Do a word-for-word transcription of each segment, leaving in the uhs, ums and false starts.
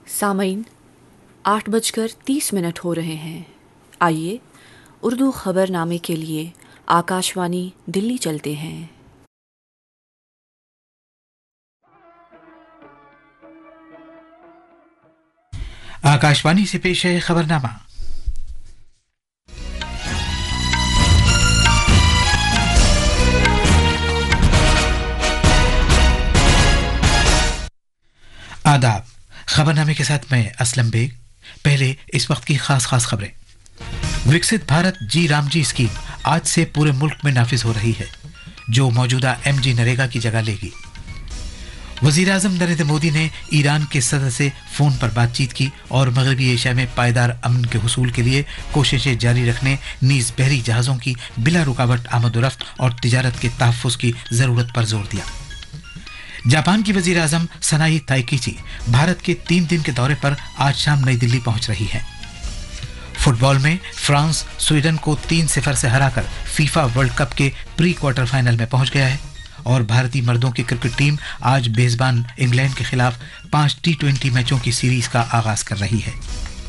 सामईन आठ बजकर तीस मिनट हो रहे हैं। आइए उर्दू खबरनामे के लिए आकाशवाणी दिल्ली चलते हैं। आकाशवाणी से पेश है खबरनामा। आदाब। खबरनामे के साथ मैं असलम बेग। पहले इस वक्त की खास खास खबरें। विकसित भारत जी राम जी स्कीम आज से पूरे मुल्क में नाफिज हो रही है, जो मौजूदा एम जी नरेगा की जगह लेगी। वजीर आजम नरेंद्र मोदी ने ईरान के सदर से फोन पर बातचीत की और मगरबी एशिया में पायदार अमन के हुसूल के लिए कोशिशें जारी रखने, नीज बहरी जहाजों की बिला रुकावट आमद-ओ-रफ्त और तिजारत के तहफ़्फ़ुज़ की जरूरत पर जोर दिया। जापान की वजीर आजम सनाई ताइकीची भारत के तीन दिन के दौरे पर आज शाम नई दिल्ली पहुंच रही है। फुटबॉल में फ्रांस स्वीडन को तीन सिफर से हराकर फीफा वर्ल्ड कप के प्री क्वार्टर फाइनल में पहुंच गया है और भारतीय मर्दों की क्रिकेट टीम आज बेज़बान इंग्लैंड के खिलाफ पांच टी ट्वेंटी मैचों की सीरीज का आगाज कर रही है।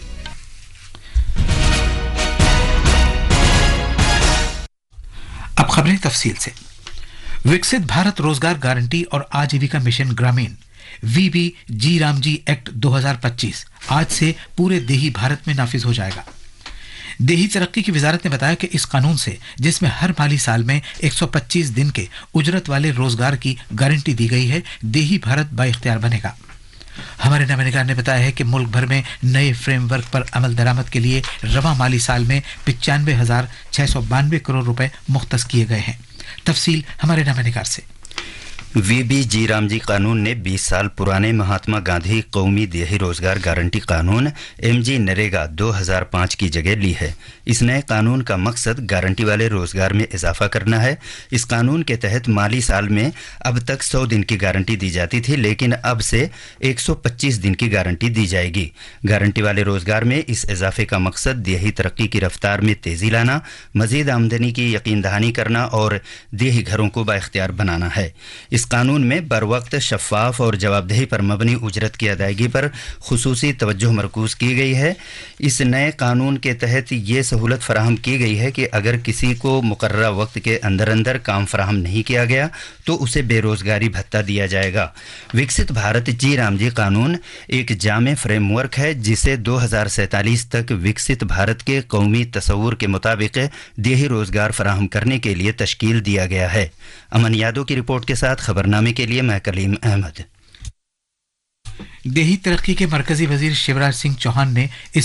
अब खबरें तफसील से। विकसित भारत रोजगार गारंटी और आजीविका मिशन ग्रामीण we B ji Ram ji act दो हज़ार पच्चीस आज से पूरे देही भारत में नाफिज हो जाएगा। देही तरक्की की वजारत ने बताया कि इस कानून से, जिसमें हर माली साल में एक सौ पच्चीस दिन के उजरत वाले रोजगार की गारंटी दी गई है, देही भारत बाइख्तियार बनेगा। हमारे नवानिगार ने बताया है कि मुल्क भर में नए फ्रेमवर्क पर अमल दरामद के लिए रवा माली साल में पिचानवे हजार छह सौ बानवे करोड़ रुपए मुख्तस किए गए हैं। तफसील हमारे नवानिगार से। वी बी जी राम जी कानून ने बीस साल पुराने महात्मा गांधी कौमी देही रोजगार गारंटी कानून एम जी नरेगा दो हज़ार पाँच की जगह ली है। इस नए कानून का मकसद गारंटी वाले रोजगार में इजाफा करना है। इस कानून के तहत माली साल में अब तक सौ दिन की गारंटी दी जाती थी, लेकिन अब से एक सौ पच्चीस दिन की गारंटी दी जाएगी। गारंटी वाले रोजगार में इस इजाफे का मकसद देही तरक्की की रफ्तार में तेजी लाना, मजीद आमदनी की यकीन दहानी करना और देही घरों को बाइख्तियार बनाना है। इस कानून में बर वक्त शफाफ और जवाबदेही पर मबनी उजरत की अदायगी पर खुसूसी तवज्जो मरकूज की गई है। इस नए कानून के तहत ये सहूलत फराहम की गई है कि अगर किसी को मुकर्ररा वक्त के अंदर अंदर काम फराहम नहीं किया गया तो उसे बेरोजगारी भत्ता दिया जाएगा। विकसित भारत जी राम जी कानून एक जामे फ्रेमवर्क है जिसे दो हज़ार सैंतालीस तक विकसित भारत के कौमी तस्वुर के मुताबिक देही रोजगार फराहम करने के लिए तश्कील दिया गया है। अमन यादव की रिपोर्ट के साथ खबरनामे के लिए मैं कलीम अहमद। देही तरक्की के मरकजी वजीर शिवराज सिंह चौहान ने इस